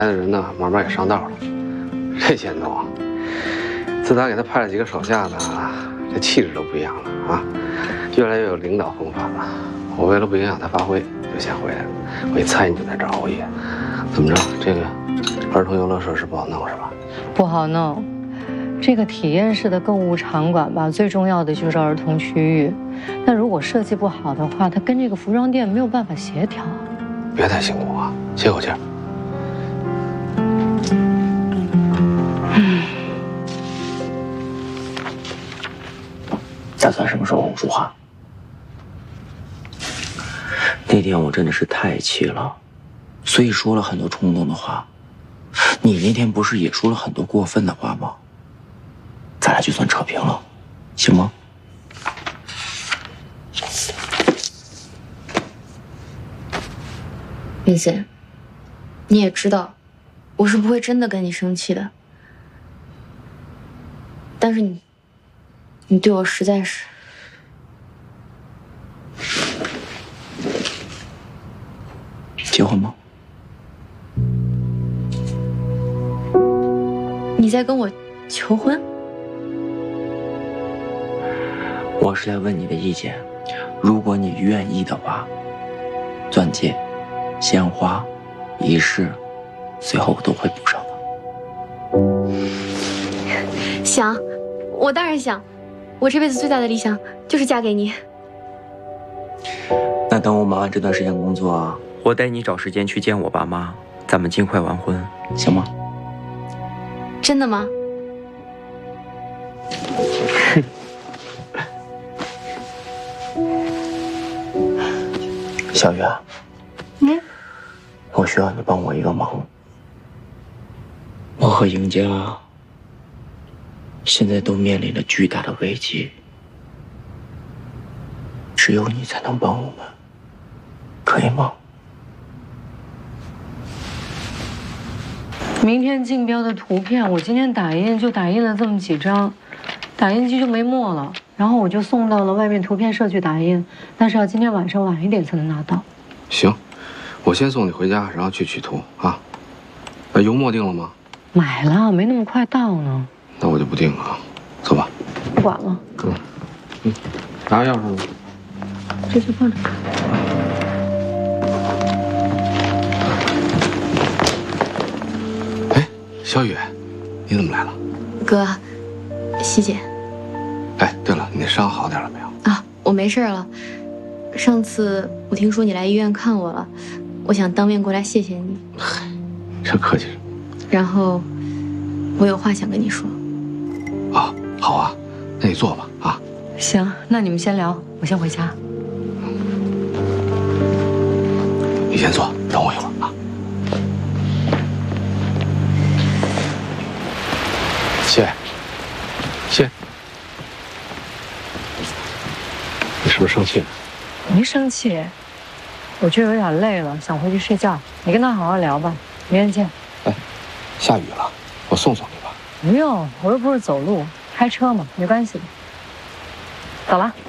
来的人呢，慢慢也上道了。这监总，自打给他派了几个手下呢，这气质都不一样了啊，越来越有领导风范了。我为了不影响他发挥，就先回来了。我一猜你就在这儿熬夜，怎么着？这个儿童游乐设施不好弄是吧？ 不好弄。这个体验式的购物场馆吧，最重要的就是儿童区域。那如果设计不好的话，它跟这个服装店没有办法协调。 别太辛苦啊，歇口气儿。 打算什么时候跟我说话？那天我真的是太气了，所以说了很多冲动的话。你那天不是也说了很多过分的话吗？咱俩就算扯平了，行吗？ 林森，你也知道，我是不会真的跟你生气的。但是你对我实在是…… 结婚吗？ 你在跟我求婚？ 我是在问你的意见，如果你愿意的话，钻戒、鲜花、仪式，随后我都会补上的。 想，我当然想，我这辈子最大的理想就是嫁给你。 那等我忙完这段时间工作，我带你找时间去见我爸妈，咱们尽快完婚，行吗？ 真的吗？ 小月，我需要你帮我一个忙。我和赢家现在都面临着巨大的危机，只有你才能帮我们，可以吗？ 明天竞标的图片，我今天打印就打印了这么几张，打印机就没墨了，然后我就送到了外面图片社去打印，但是要今天晚上晚一点才能拿到。 行，我先送你回家，然后去取图啊。油墨定了吗？ 买了，没那么快到呢。 那我就不定了啊，走吧。 不管了。 拿钥匙呢？ 这就放着。 小雨，你怎么来了？ 哥，希姐。 哎，对了，你那伤好点了没有？ 啊，我没事了。上次我听说你来医院看我了，我想当面过来谢谢你。 嗨，这客气什么？ 然后，我有话想跟你说。 啊，好啊，那你坐吧啊。 行，那你们先聊，我先回家。 你先坐，等我一会儿啊。谢，你是不是生气了？ 没生气，我就有点累了，想回去睡觉。你跟他好好聊吧，明天见。 哎，下雨了，我送送你吧。 不用，我又不是走路，开车嘛，没关系的。走了。